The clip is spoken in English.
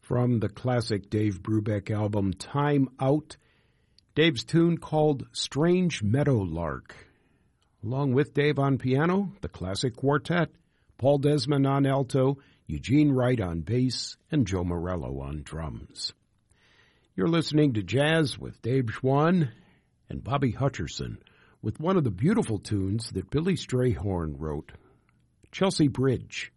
From the classic Dave Brubeck album Time Out, Dave's tune called Strange Meadowlark. Along with Dave on piano, the classic quartet, Paul Desmond on alto, Eugene Wright on bass, and Joe Morello on drums. You're listening to Jazz with Dave Schwann and Bobby Hutcherson with one of the beautiful tunes that Billy Strayhorn wrote, Chelsea Bridge.